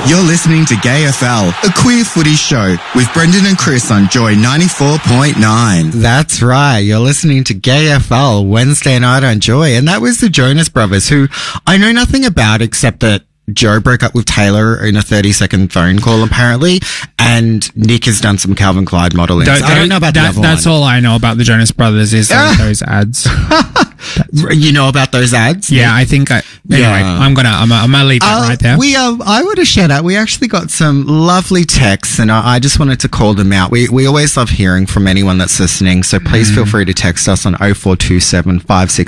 You're listening to Gay FL, a queer footy show with Brendan and Chris on Joy 94.9. That's right. You're listening to Gay FL Wednesday night on Joy. And that was the Jonas Brothers, who I know nothing about except that Joe broke up with Taylor in a 30-second phone call, apparently, and Nick has done some Calvin Klein modeling. I don't know about the other one. That's all I know about the Jonas Brothers is those ads. You know about those ads? Yeah, I think anyway, I'm gonna leave that right there. I would have shared out. We actually got some lovely texts, and I just wanted to call them out. We always love hearing from anyone that's listening, so please feel free to text us on 0427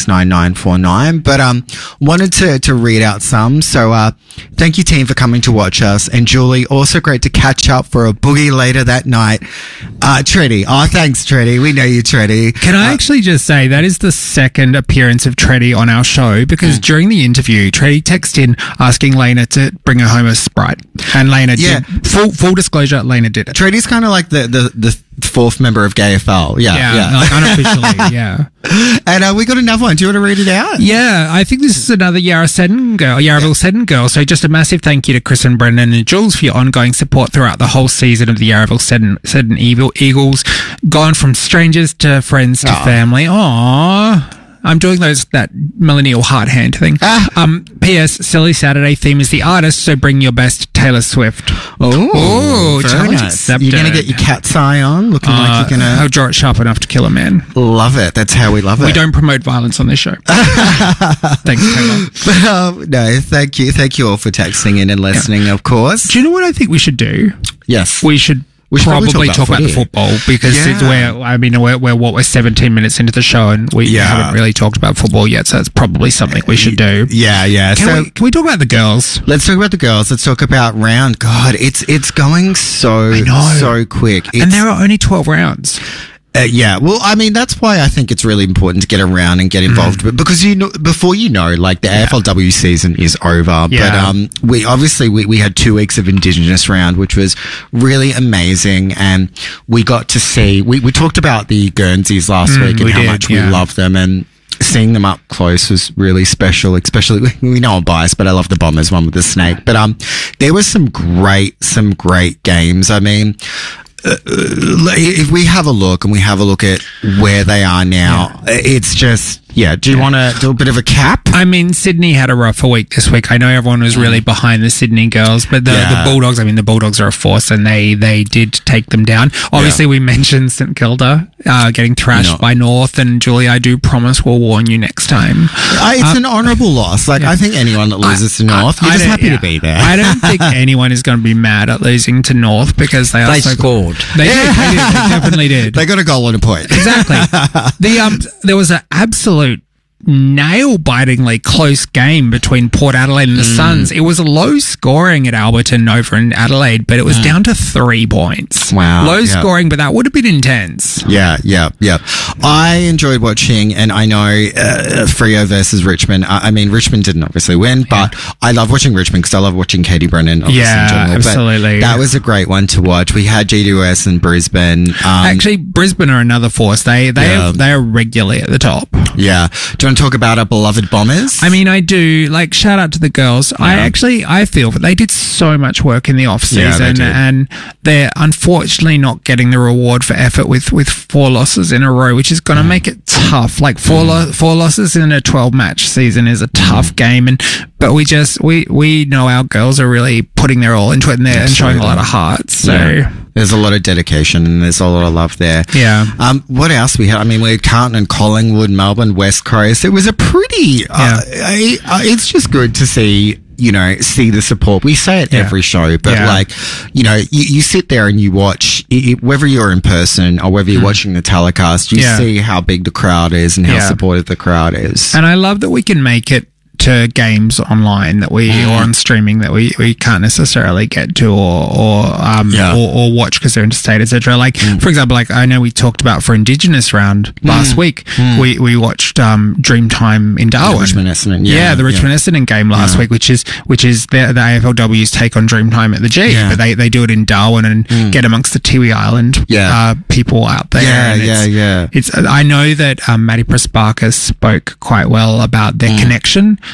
569949. But wanted to read out some. So thank you, team, for coming to watch us, and Julie, also great to catch up for a boogie later that night. Treddy, thanks, Treddy. We know you, Treddy. Can I actually just say that is the second appearance of Treddy on our show, because during the interview, Treddy texted in asking Lena to bring her home a Sprite, and Lena did. Full disclosure, Lena did it. Treddy's kind of like the fourth member of Gay FL. Yeah. Like unofficially, yeah. And we got another one. Do you want to read it out? Yeah, I think this is another Yarraville Seddon girl. So just a massive thank you to Chris and Brendan and Jules for your ongoing support throughout the whole season of the Yarraville Seddon Eagles. Gone from strangers to friends to family. Aww. I'm doing that millennial heart hand thing. P.S. Silly Saturday theme is the artist, so bring your best Taylor Swift. Oh, challenge accepted. You're going to get your cat's eye on, looking like you're going to... I'll draw it sharp enough to kill a man. Love it. That's how we love it. We don't promote violence on this show. Thanks, Taylor. No, thank you. Thank you all for texting in and listening, of course. Do you know what I think we should do? Yes. We should probably talk about the football, because we're 17 minutes into the show and we haven't really talked about football yet, so it's probably something we should do. Yeah. Can we talk about the girls? Let's talk about the girls. Let's talk about round. God, it's going so quick. And there are only 12 rounds. Well, I mean, that's why I think it's really important to get around and get involved with, because before like the AFLW season is over. Yeah. But we had 2 weeks of Indigenous round, which was really amazing, and we got to see. We talked about the Guernseys last week and how much we love them, and seeing them up close was really special. Especially, we know I'm biased, but I love the Bombers one with the snake. But there was some great games. I mean, if we have a look at where they are now, it's just, do you want to do a bit of a cap? I mean, Sydney had a rougher week this week. I know everyone was really behind the Sydney girls, but the Bulldogs, the Bulldogs are a force, and they did take them down. Obviously, we mentioned St Kilda getting thrashed by North, and Julie, I do promise we'll warn you next time. It's an honourable loss. I think anyone that loses to North, you're just happy to be there. I don't think anyone is going to be mad at losing to North, because they scored. They did. They definitely did. They got a goal and a point. Exactly. There was an absolute nail-bitingly close game between Port Adelaide and the Suns. It was low scoring at Alberton over in Adelaide, but it was down to 3 points. Wow. Low scoring, but that would have been intense. Yeah. I enjoyed watching, and I know Freo versus Richmond. I mean, Richmond didn't obviously win, but I love watching Richmond because I love watching Katie Brennan. In general. Absolutely. But that was a great one to watch. We had GWS and Brisbane. Actually, Brisbane are another force. They are regularly at the top. Yeah. Do you want to talk about our beloved Bombers? I mean, I do. Shout out to the girls. Yeah. I feel that they did so much work in the off season, and they're unfortunately not getting the reward for effort with 4 losses in a row, which is going to make it tough. 4 losses in a 12-match season is a tough game, but we know our girls are really putting their all into it, and showing a lot of heart. So there's a lot of dedication and there's a lot of love there. Yeah. What else we had? I mean, we had Carlton and Collingwood, Melbourne, West Coast. It was a pretty. It's just good to see. See the support. We say it every show, but you sit there and you watch, whether you're in person or whether you're watching the telecast, you see how big the crowd is and how supportive the crowd is. And I love that we can make it to games online that we or on streaming that we can't necessarily get to or watch because they're interstate, etc. For example, I know we talked about for Indigenous round last week, we watched Dreamtime in Darwin. The Richmond Essendon, the Richmond Essendon game last week, which is the AFLW's take on Dreamtime at the G, but they do it in Darwin and get amongst the Tiwi Island people out there. It's I know that Maddie Pressbarker spoke quite well about their connection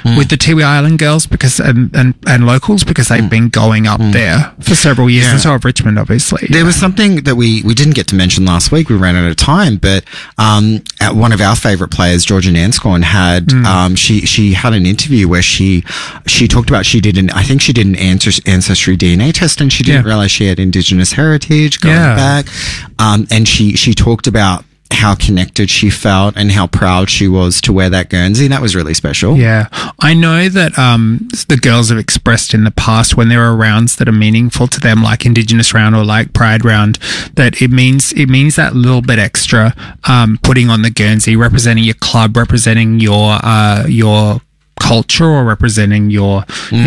with the Tiwi Island girls because and locals because they've been going up there for several years, and so have Richmond, obviously. There was something that we didn't get to mention last week. We ran out of time, but one of our favourite players, Georgia Nanscorn, had she had an interview where she talked about she did an ancestry DNA test, and she didn't realise she had Indigenous heritage going back, and she talked about how connected she felt and how proud she was to wear that Guernsey, and that was really special. Yeah. I know that the girls have expressed in the past when there are rounds that are meaningful to them, like Indigenous round or like Pride round, that it means that little bit extra putting on the Guernsey, representing your club, representing your culture, or representing your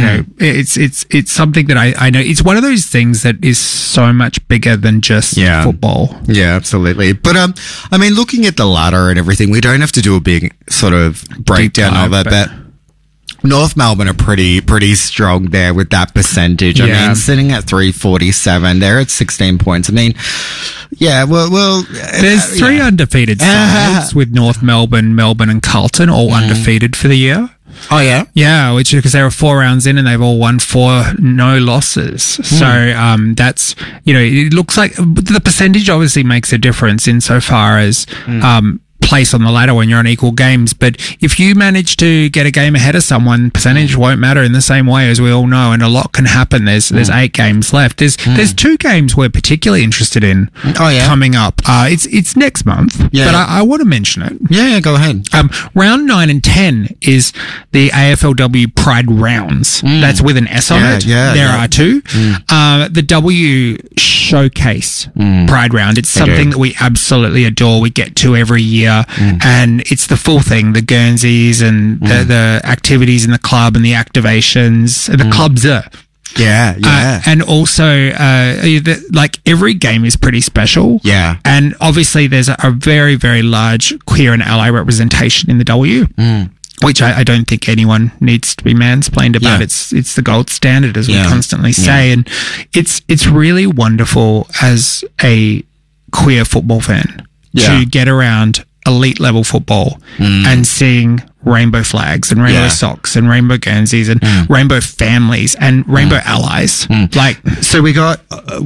it's something that I know it's one of those things that is so much bigger than just football. Yeah, absolutely. But I mean, looking at the ladder and everything, we don't have to do a big sort of breakdown of it, but North Melbourne are pretty strong there with that percentage. I mean, sitting at 347, they're at 16 points. I mean, well, there's three undefeated sides with North Melbourne, Melbourne and Carlton all undefeated for the year. Oh, yeah? Yeah, which is because they were 4 rounds in and they've all won 4, no losses. So, that's, it looks like the percentage obviously makes a difference insofar as, place on the ladder when you're on equal games, but if you manage to get a game ahead of someone, percentage won't matter in the same way, as we all know, and a lot can happen. There's 8 games left. There's 2 games we're particularly interested in coming up. It's next month, but I want to mention it. Yeah, go ahead. Round 9 and 10 is the AFLW Pride rounds. That's with an S on it. There are 2. The W Showcase Pride round. It's something that we absolutely adore. We get to every year. And it's the full thing, the Guernseys and the activities in the club and the activations, the clubs are. And also, like every game is pretty special. Yeah. And obviously there's a very, very large queer and ally representation in the W. Which I don't think anyone needs to be mansplained about. It's the gold standard, as we constantly say. And it's really wonderful as a queer football fan to get around elite level football and seeing rainbow flags and rainbow socks and rainbow Guernseys and rainbow families and rainbow allies. Like, so we got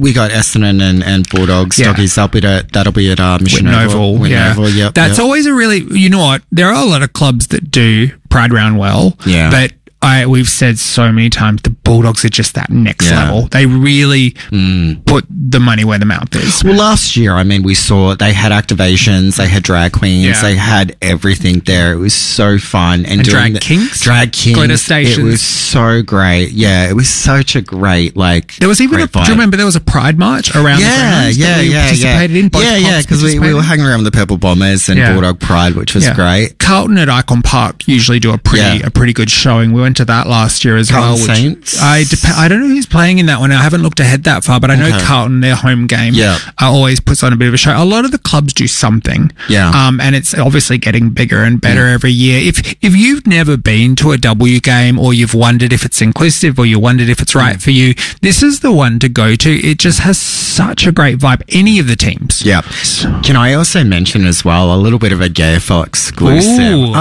Essendon and Bulldogs. Doggies, that'll be at Mission Oval. Yep, that's always a really, you know what, there are a lot of clubs that do Pride Round well, but we've said so many times the Bulldogs are just that next level. They really put the money where the mouth is. Well, last year, I mean, we saw they had activations, they had drag queens, they had everything there. It was so fun. And doing drag kings, glitter stations. It was so great. Yeah, it was such a great, like, there was even do you remember there was a Pride march around the grounds that we participated in? Because we were hanging around with the Purple Bombers and Bulldog Pride, which was great. Carlton at Icon Park usually do a pretty good showing. We went to that last year as Carlton Saints. I don't know who's playing in that one. I haven't looked ahead that far, but I know Carlton, their home game, always puts on a bit of a show. A lot of the clubs do something, and it's obviously getting bigger and better every year. If you've never been to a W game, or you've wondered if it's inclusive, or you wondered if it's right for you, this is the one to go to. It just has such a great vibe. Any of the teams. Yeah. Can I also mention as well a little bit of a GAFL exclusive?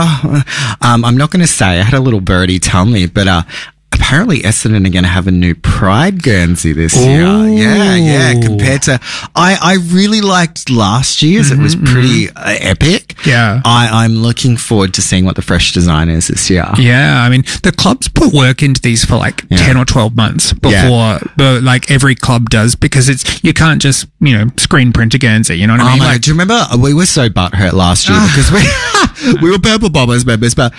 I'm not going to say. I had a little birdie tell me, but apparently Essendon are going to have a new Pride Guernsey this year. Yeah. Compared to, I really liked last year's. It was pretty epic. Yeah. I'm looking forward to seeing what the fresh design is this year. Yeah. I mean, the clubs put work into these for like 10 or 12 months before, like every club does, because you can't just, screen print a Guernsey. You know what I mean? Like, do you remember? We were so butthurt last year because we were Purple Bombers members, but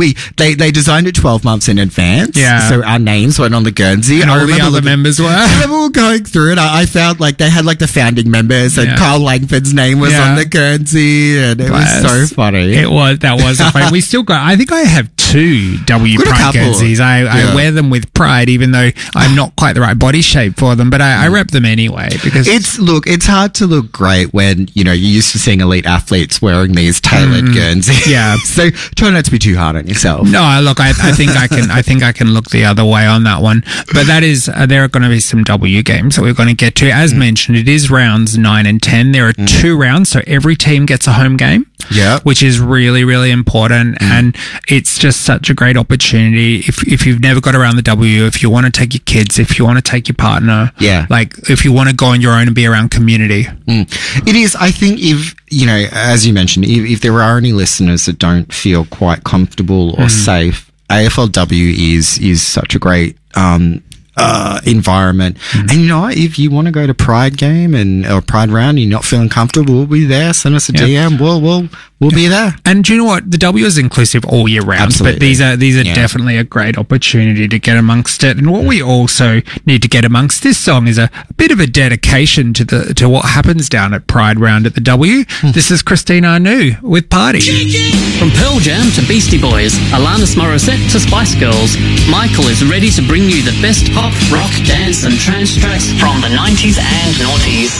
they designed it 12 months in advance. Yeah. So our names went on the Guernsey. And all the other members were. I remember we were going through it. I found like they had like the founding members, and Carl Langford's name was on the Guernsey, and it was so funny. That was funny. We still got, I think I have 2 W Pride Guernseys. I wear them with pride, even though I'm not quite the right body shape for them, but I rep them anyway, because it's hard to look great when, you're used to seeing elite athletes wearing these tailored Guernseys. Yeah. So try not to be too hard on yourself. No, look, I think I can look the other way on that one. But that is, there are going to be some W games that we're going to get to. As mentioned, it is rounds 9 and 10. There are 2 rounds, so every team gets a home game. Yeah. Which is really, really important. And it's just such a great opportunity. If you've never got around the W, if you want to take your kids, if you want to take your partner, like if you want to go on your own and be around community. It is, I think, if, you know, as you mentioned, if there are any listeners that don't feel quite comfortable or safe, AFLW is such a great, environment. And you know, if you want to go to Pride game or Pride round, you're not feeling comfortable, we'll be there. Send us a DM. We'll be there. And do you know what? The W is inclusive all year round. Absolutely. But these are definitely a great opportunity to get amongst it. And what we also need to get amongst this song is a bit of a dedication to what happens down at Pride round at the W. This is Christine Anu with Party. From Pearl Jam to Beastie Boys, Alanis Morissette to Spice Girls, Michael is ready to bring you the best pop, rock, dance and trance tracks from the 90s and noughties.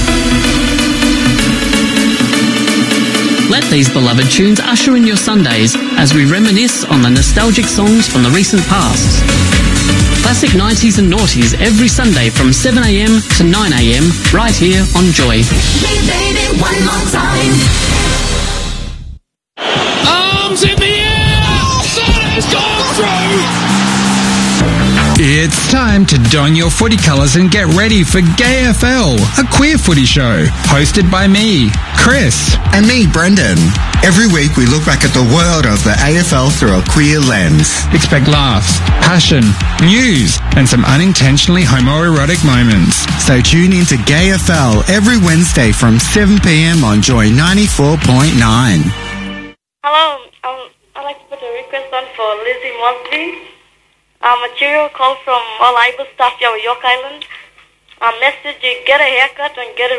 Let these beloved tunes usher in your Sundays as we reminisce on the nostalgic songs from the recent past. Classic 90s and noughties every Sunday from 7am to 9am right here on Joy. Baby, one more time. Arms in the air! Santa's gone through! It's time to don your footy colours and get ready for GayFL, a queer footy show, hosted by me, Chris. And me, Brendan. Every week we look back at the world of the AFL through a queer lens. Expect laughs, passion, news, and some unintentionally homoerotic moments. So tune in to GayFL every Wednesday from 7 p.m. on Joy 94.9. Hello, I'd like to put a request on for Lizzie Mosby. Material call from All Ibis Staff, York Island. Message, get a haircut and get a